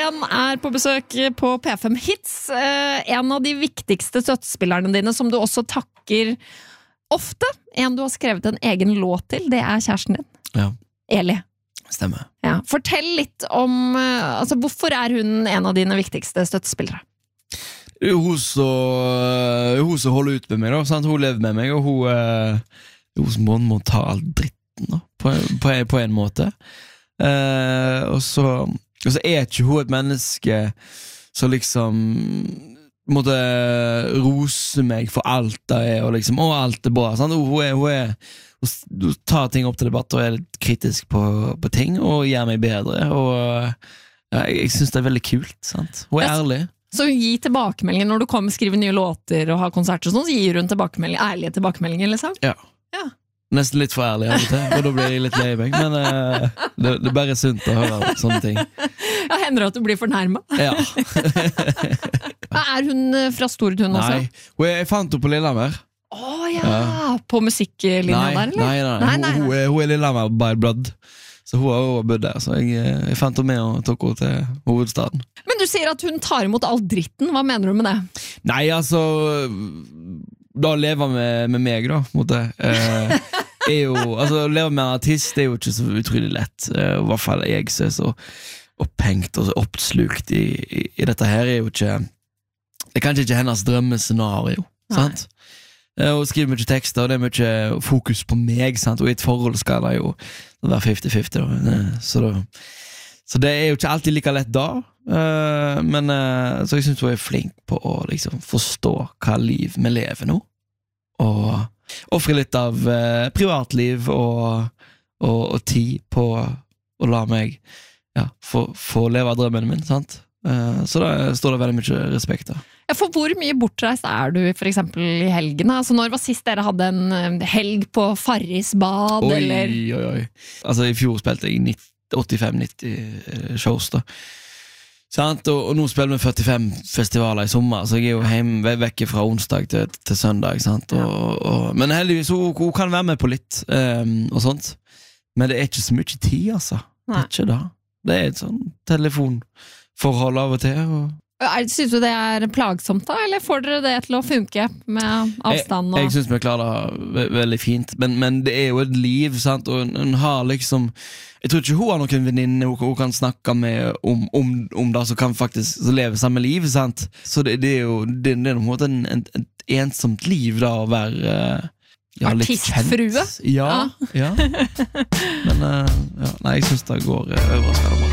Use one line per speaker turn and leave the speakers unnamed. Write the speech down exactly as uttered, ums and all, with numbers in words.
Sten er på besøk på P fem Hits. En av de viktigste støttespillerne dine som du også takker ofte. En du har skrevet en egen låt til, det er kjæresten din.
Ja.
Eli.
Stemmer.
Ja. Fortell litt om, altså hvorfor er hun en av dine viktigste støttespillere?
Det er jo hun som, hun som holder ut med meg da, sant? Hun lever med meg, og hun, uh, hun som må, må ta all dritten da, på, på, på en måte. Uh, og, så, og så er ikke hun et menneske som liksom måtte rose meg for alt det er, og liksom, å, alt er bra. Sant? Hun, er, hun, er, hun tar ting opp til debatt og er litt kritisk på, på ting, og gjør meg bedre. Og ja, jeg, jeg synes det er veldig kult. Sant? Hun er ærlig.
Så hun gir tilbakemeldinger når du kommer, skriver nye låter og har konserter og sånn, så gir hun tilbakemeldinger, ærlige tilbakemeldinger, liksom?
Ja.
Ja.
Nesten litt for ærlig av og til, og da blir jeg litt lei meg, men uh, det, det er bare sunt å høre sånne ting.
Ja, hender det at du blir fornærmet?
Ja.
Er hun fra Stord, hun også?
Nei, hun er, jeg fant henne på Lillehammer.
Å ja,
Ja.
På musikklinja
Nei,
der, eller?
nei, nei,
Nei, nei,
Hun, hun,
nei.
er, hun er Lillehammer by blood. Så hun har også bodd der, så jeg, jeg fant henne med og tok henne til hovedstaden.
Men du sier at hun tar imot all dritten, hva mener du med det?
Nei, altså da leve med, med meg da, måtte eh, er jo, altså å leve med en artist er jo ikke så utrolig lett, eh, i hvert fall jeg som er så opphengt og så oppslukt i, i, i dette her er jo ikke, det er kanskje ikke hennes drømmescenario, sant? Eh, og skriver mye tekster, og det er mye fokus på meg, sant? Og i et forhold skal det jo være fifty fifty da. Eh, så, da, så det er jo ikke alltid like lett da, eh, men eh, så jeg synes hun er flink på å liksom forstå hva liv vi lever nå, og offre litt av eh, privatliv og, og, og tid på å la meg ja, få, få leve drømmen min, sant? Eh, så da står det veldig mye respekt da.
Ja, for hvor mye bortreist er du for eksempel i helgen? Altså, når var sist dere hadde en helg på Farris bad,
Oi,
eller?
oi, oi. Altså i fjor spilte jeg åttifem nitti shows da. Sant? Og, og nå spiller vi førtifem festivaler i sommer, så jeg er jo hjemme vekk fra onsdag til, til søndag, sant? Og, og, men heldigvis, hun, hun kan være med på litt, um, og sånt. Men det er ikke så mye tid, altså. Det er ikke da. Det er et sånn telefonforhold av og til, og
Er- Synes du det er plagsomt da, eller får dere det til å funke med avstand? Og...
Jeg, jeg synes vi klarer det ve veldig fint, men, men det er jo et liv, sant? Og hun har liksom, jeg tror ikke hun har noen venninne hun, hun kan snakke med om, om, om det, som kan faktisk så leve samme liv, sant? Så det, det er jo det, det er på en måte en, en, et ensomt liv da, å være ja, litt
artistfrue?
kjent. Ja, ja. Men uh, ja, nei, jeg synes det går uh, overraskende bra.